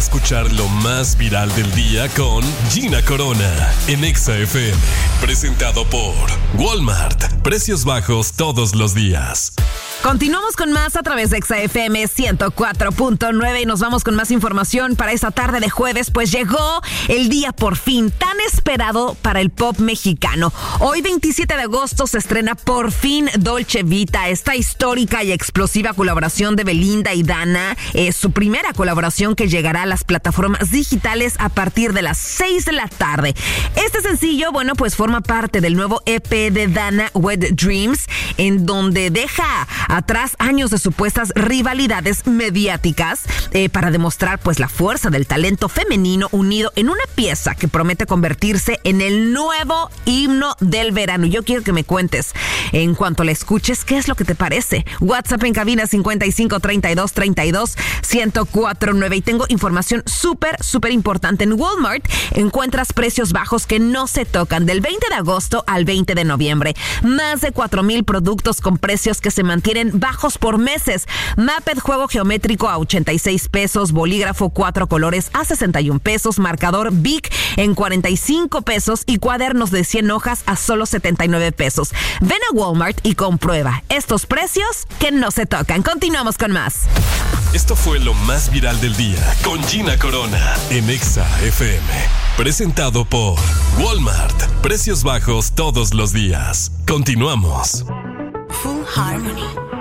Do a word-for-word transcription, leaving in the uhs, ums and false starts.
escuchar lo más viral del día con Gina Corona en Exa F M. Presentado por Walmart. Precios bajos todos los días. Continuamos con más a través de Exa F M ciento cuatro punto nueve y nos vamos con más información para esta tarde de jueves, pues llegó el día por fin tan esperado para el pop mexicano. Hoy veintisiete de agosto se estrena por fin Dolce Vita, esta histórica y explosiva colaboración de Belinda y Dana, es su primera colaboración que llegará a las plataformas digitales a partir de las seis de la tarde. Este sencillo, bueno, pues forma parte del nuevo E P de Dana, Wet Dreams, en donde deja atrás años de supuestas rivalidades mediáticas eh, para demostrar pues la fuerza del talento femenino unido en una pieza que promete convertirse en el nuevo himno del verano. Yo quiero que me cuentes en cuanto la escuches qué es lo que te parece. WhatsApp en cabina cincuenta y cinco treinta y dos treinta y dos ciento cuatro nueve y tengo información súper súper importante. En Walmart encuentras precios bajos que no se tocan del veinte de agosto al veinte de noviembre. Más de cuatro mil productos con precios que se mantienen bajos por meses. Maped juego geométrico a ochenta y seis pesos, bolígrafo cuatro colores a sesenta y un pesos, marcador Bic en cuarenta y cinco pesos y cuadernos de cien hojas a solo setenta y nueve pesos. Ven a Walmart y comprueba estos precios que no se tocan. Continuamos con más. Esto fue lo más viral del día con Gina Corona en Exa F M. Presentado por Walmart. Precios bajos todos los días. Continuamos. Full Harmony.